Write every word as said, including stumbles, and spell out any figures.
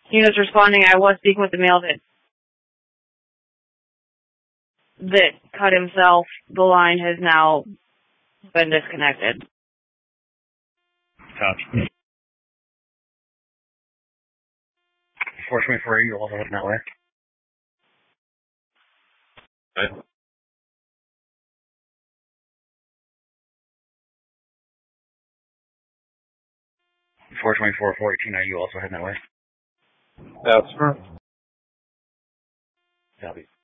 He was responding, I was speaking with the male that that cut himself. The line has now been disconnected. Copy. four twenty-four, you're also heading that way. Okay. four twenty-four, four eighteen, are you also heading that way? That's right. Copy.